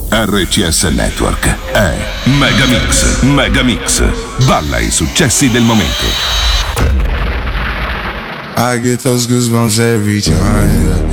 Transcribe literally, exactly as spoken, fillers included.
R C S Network è Megamix. Megamix. Balla i successi del momento. I get those goosebumps every time, yeah.